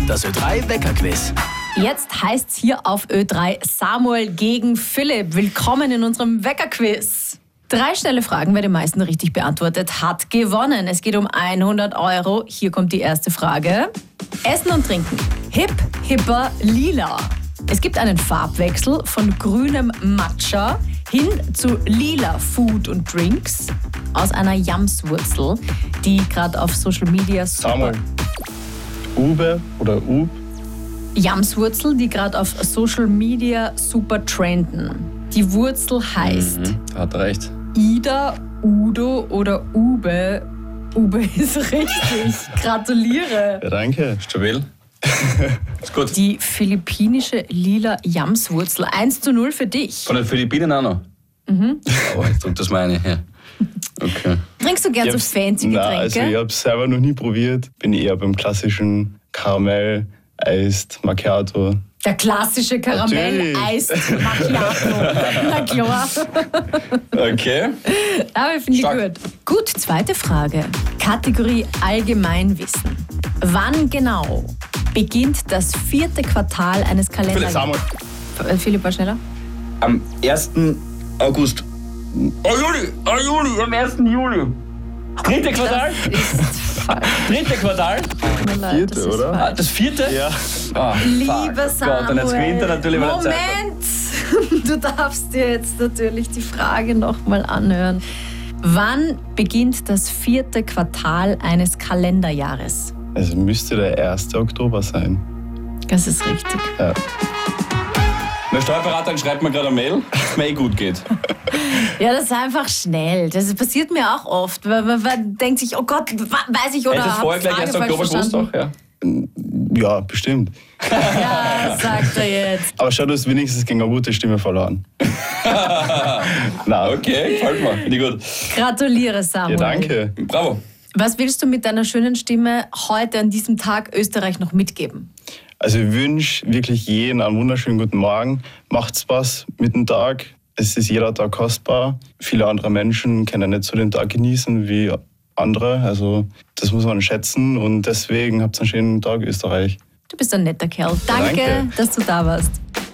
Das Ö3 Weckerquiz. Jetzt heißt's hier auf Ö3 Samuel gegen Philipp. Willkommen in unserem Weckerquiz. 3 schnelle Fragen, wer die meisten richtig beantwortet, hat gewonnen. Es geht um 100 €. Hier kommt die erste Frage. Essen und Trinken. Hip, hipper, lila. Es gibt einen Farbwechsel von grünem Matcha hin zu lila Food und Drinks aus einer Jamswurzel, die gerade auf Social Media Samuel. Ube oder Ub? Jamswurzel, die gerade auf Social Media super trenden. Die Wurzel heißt Hat recht. Ida, Udo oder Ube. Ube ist richtig. Gratuliere. Ja, danke. Stabil. Ist gut. Die philippinische lila Jamswurzel. 1:0 für dich. Von den Philippinen auch noch? Aber ich drück das meine her. Okay. Trinkst du gern so fancy Getränke? Nein, also ich habe es selber noch nie probiert. Bin eher beim klassischen Karamell, Eist, Macchiato. Der klassische Karamell-Eis Macchiato. Na klar. Okay. Aber finde ich Stark. gut. Gut, zweite Frage. Kategorie Allgemeinwissen. Wann genau beginnt das 4. Quartal eines Kalenders? Samuel. Philipp war schneller. Am 1. August. Juli, am 1. Juli. 3. Quartal? Das ist falsch. 3. Quartal? Tut mir leid, das ist oder? falsch. Das 4.? Ja. Ah, Lieber fuck. Gott, und jetzt gewinnt er natürlich wieder Zeit. Moment! Du darfst dir jetzt natürlich die Frage nochmal anhören. Wann beginnt das 4. Quartal eines Kalenderjahres? Also müsste der 1. Oktober sein. Das ist richtig. Ja. Meine Steuerberaterin schreibt mir gerade eine Mail, dass es mir gut geht. Ja, das ist einfach schnell. Das passiert mir auch oft. Man denkt sich, oh Gott, weiß ich oder Hättest du vorher gleich Frage 1. falsch Oktober gewusst verstanden. auch, ja? Ja, bestimmt. Ja, sagt er jetzt. Aber schau, du hast wenigstens gegen eine gute Stimme verloren. Nein, Okay, gefällt mir. Finde ich gut. Gratuliere, Ja, Samuel. danke. Bravo. Was willst du mit deiner schönen Stimme heute an diesem Tag Österreich noch mitgeben? Also ich wünsche wirklich jedem einen wunderschönen guten Morgen. Macht's was mit dem Tag. Es ist jeder Tag kostbar. Viele andere Menschen können nicht so den Tag genießen wie andere. Also das muss man schätzen und deswegen habt einen schönen Tag, Österreich. Du bist ein netter Kerl. Danke, Danke. dass du da warst.